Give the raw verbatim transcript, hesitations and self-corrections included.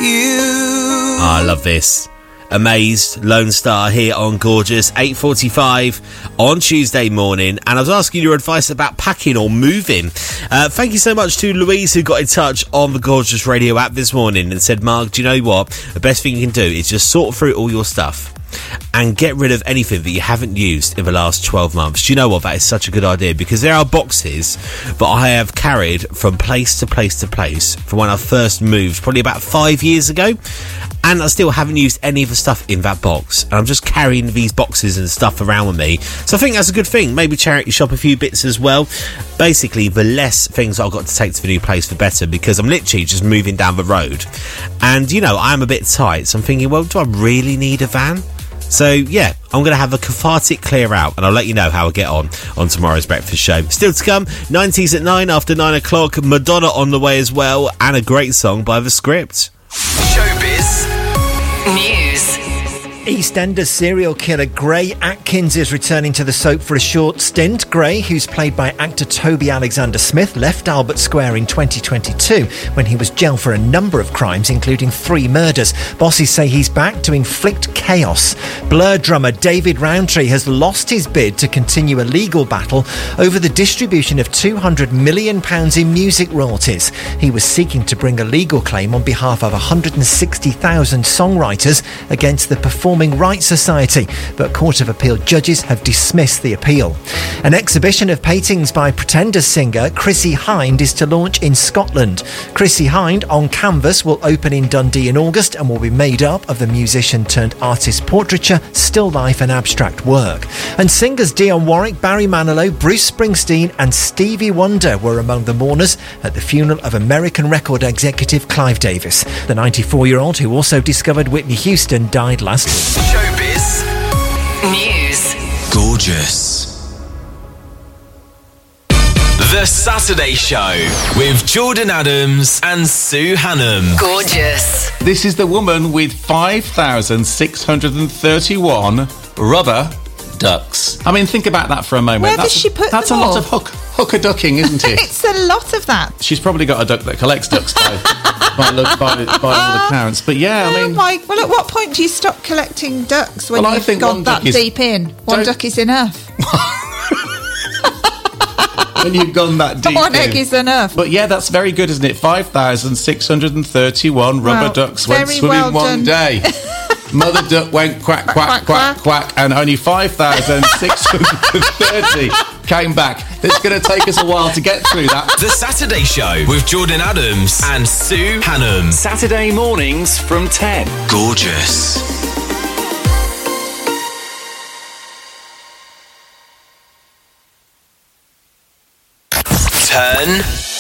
you. Oh, I love this. Amazed, Lone Star here on Gorgeous, eight forty-five on Tuesday morning, and I was asking your advice about packing or moving. Uh, thank you so much to Louise, who got in touch on the Gorgeous Radio app this morning and said, Mark, do you know what? The best thing you can do is just sort through all your stuff and get rid of anything that you haven't used in the last twelve months. Do you know what? That is such a good idea, because there are boxes that I have carried from place to place to place from when I first moved, probably about five years ago, and I still haven't used any of the stuff in that box. And I'm just carrying these boxes and stuff around with me. So I think that's a good thing. Maybe charity shop a few bits as well. Basically, the less things I've got to take to the new place, the better, because I'm literally just moving down the road. And, you know, I'm a bit tight. So I'm thinking, well, do I really need a van? So, yeah, I'm going to have a cathartic clear out, and I'll let you know how I get on on tomorrow's breakfast show. Still to come, nineties at nine after nine o'clock, Madonna on the way as well, and a great song by The Script. Showbiz News. EastEnders serial killer Gray Atkins is returning to the soap for a short stint. Gray, who's played by actor Toby Alexander Smith, left Albert Square in twenty twenty-two when he was jailed for a number of crimes, including three murders. Bosses say he's back to inflict chaos. Blur drummer David Rowntree has lost his bid to continue a legal battle over the distribution of two hundred million pounds in music royalties. He was seeking to bring a legal claim on behalf of one hundred sixty thousand songwriters against the Performing Rights Society, but Court of Appeal judges have dismissed the appeal. An exhibition of paintings by Pretenders singer Chrissie Hynde is to launch in Scotland. Chrissie Hynde on canvas will open in Dundee in August and will be made up of the musician turned artist portraiture, still life and abstract work. And singers Dionne Warwick, Barry Manilow, Bruce Springsteen and Stevie Wonder were among the mourners at the funeral of American record executive Clive Davis. The ninety-four-year-old, who also discovered Whitney Houston, died last week. Showbiz News. Gorgeous. The Saturday Show with Jordan Adams and Sue Hannam. Gorgeous. This is the woman with five thousand six hundred thirty-one rubber ducks. I mean, think about that for a moment. Where that's, does she put That's them a lot all? of hook, hooker ducking, isn't it? It's a lot of that. She's probably got a duck that collects ducks, though, by, look, by, by all accounts. But yeah, I Oh mean... my, well, at what point do you stop collecting ducks when Well, I you've think gone one that duck is- deep in? One Don't- duck is enough. when you've gone that deep One in. egg is enough. But yeah, that's very good, isn't it? five thousand six hundred thirty-one rubber Well, ducks went very swimming well one done. day. Mother duck went quack, quack, quack, quack, and only five thousand six hundred thirty came back. It's going to take us a while to get through that. The Saturday Show with Jordan Adams and Sue Hannam. Saturday mornings from ten. Gorgeous. Turn